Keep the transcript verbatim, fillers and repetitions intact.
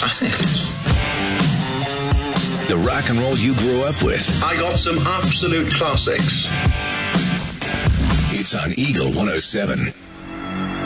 classics. The rock and roll you grew up with. I got some absolute classics. It's on Eagle one oh seven.